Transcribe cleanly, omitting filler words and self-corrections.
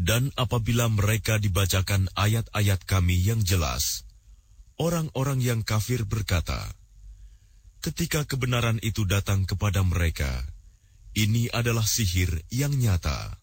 Dan apabila mereka dibacakan ayat-ayat kami yang jelas, orang-orang yang kafir berkata, ketika kebenaran itu datang kepada mereka, ini adalah sihir yang nyata.